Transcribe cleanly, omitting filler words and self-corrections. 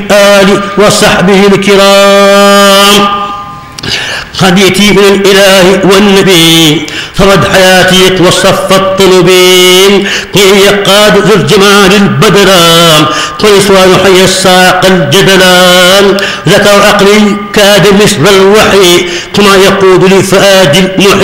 آله وصحبه الكرام. هديتي من الإله والنبي فرد حياتي وصف الطلبين قيل يقاد ذو الجمال البدران قل سؤال حي الساق الجدلان ذكر عقلي كاد مثل الوحي كما يقود لفؤاد المحي